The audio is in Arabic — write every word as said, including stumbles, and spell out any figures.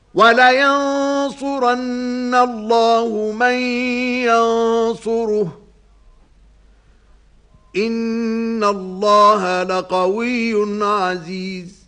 وَلَيَنصُرَنَّ اللَّهُ مَن يَنصُرُهُ إِنَّ اللَّهَ لَقَوِيٌّ عَزِيزٌ